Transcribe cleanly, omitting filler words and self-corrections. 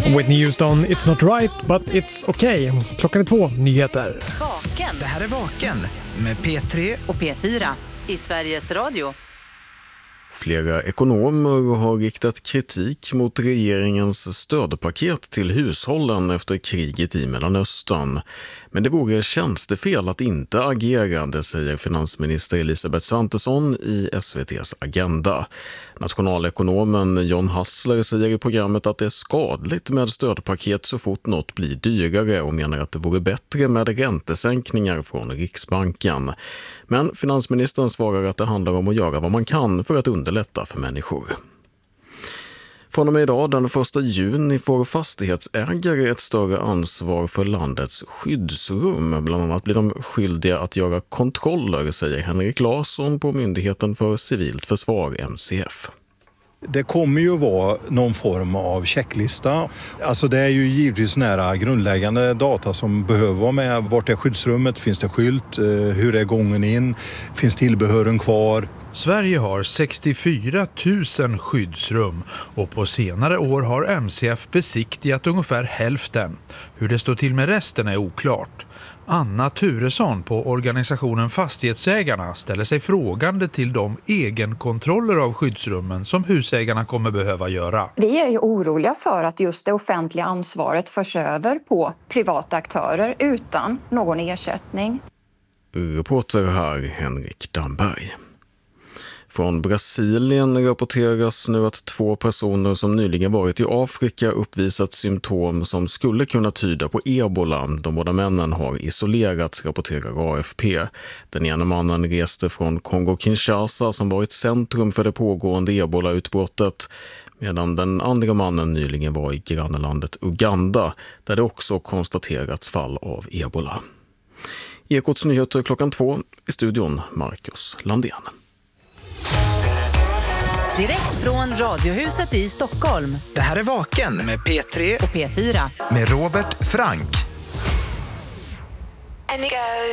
Whitney Houston, It's Not Right, but It's Okay. Klockan är 2, nyheter. Vaken. Det här är Vaken med P3 och P4 i Sveriges Radio. Flera ekonomer har riktat kritik mot regeringens stödpaket till hushållen efter kriget i Mellanöstern. Men det vore tjänstefel att inte agera, det säger finansminister Elisabeth Svantesson i SVT:s Agenda. Nationalekonomen John Hassler säger i programmet att det är skadligt med stödpaket så fort något blir dyrare och menar att det vore bättre med räntesänkningar från Riksbanken. Men finansministern svarar att det handlar om att göra vad man kan för att underlätta för människor. Från och med idag, den 1 juni, får fastighetsägare ett större ansvar för landets skyddsrum. Bland annat blir de skyldiga att göra kontroller, säger Henrik Larsson på Myndigheten för civilt försvar, MCF. Det kommer ju vara någon form av checklista. Alltså det är ju givetvis nära grundläggande data som behöver vara med. Vart är skyddsrummet? Finns det skylt? Hur är gången in? Finns tillbehören kvar? Sverige har 64 000 skyddsrum och på senare år har MCF besiktigat ungefär hälften. Hur det står till med resten är oklart. Anna Turesson på organisationen Fastighetsägarna ställer sig frågande till de egenkontroller av skyddsrummen som husägarna kommer behöva göra. Vi är ju oroliga för att just det offentliga ansvaret förs över på privata aktörer utan någon ersättning. Reporter här Henrik Damberg. Från Brasilien rapporteras nu att 2 personer som nyligen varit i Afrika uppvisat symptom som skulle kunna tyda på ebola. De båda männen har isolerats, rapporterar AFP. Den ena mannen reste från Kongo-Kinshasa som varit centrum för det pågående ebola-utbrottet, medan den andra mannen nyligen var i grannlandet Uganda där det också konstaterats fall av ebola. Ekots nyheter klockan 2, i studion Marcus Landén. Direkt från Radiohuset i Stockholm. Det här är Vaken med P3 och P4 med Robert Frank.